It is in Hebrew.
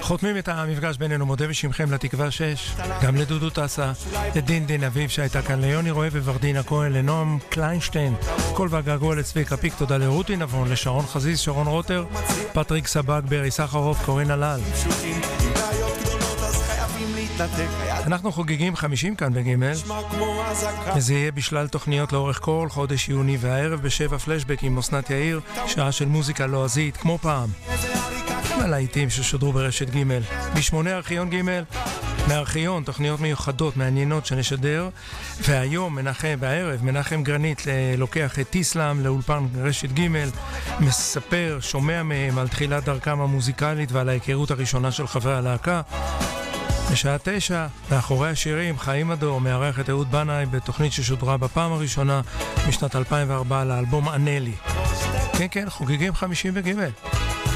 חותמים את המפגש בינינו, מודה ושמכם לתקווה 6, גם לדודו טסה, לדין אביב שהייתה כאן, ליוני רואה וורדינה כהן, לנועם קליינשטיין, כל והגעגוע לצביקה פיק, תודה לרותי נבון, לשרון חזיז, שרון רוטר, פטריק סבג, ברי סחרוף, קורין הלל. אנחנו חוגגים 50 כאן בגימל, וזה יהיה בשלל תוכניות לאורך כל חודש יוני, והערב בשבע פלשבק עם אסנת יאיר, שעה של מוזיקה לועזית כמו פעם, מלהיטים ששודרו ברשת גימל. ב8 ארכיון גימל, מארכיון תוכניות מיוחדות מעניינות שנשדר, והיום בערב מנחם גרנית לוקח את טיסלאם לאולפן רשת גימל, מספר, שומע מהם על תחילת דרכם המוזיקלית ועל ההיכרות הראשונה של חברי הלהקה. בשעה 9, מאחורי השירים, חיים הדור מארח את אהוד בנאי בתוכנית ששודרה בפעם הראשונה משנת 2004 לאלבום ענה לי. כן, חוגגים 50 בגימל.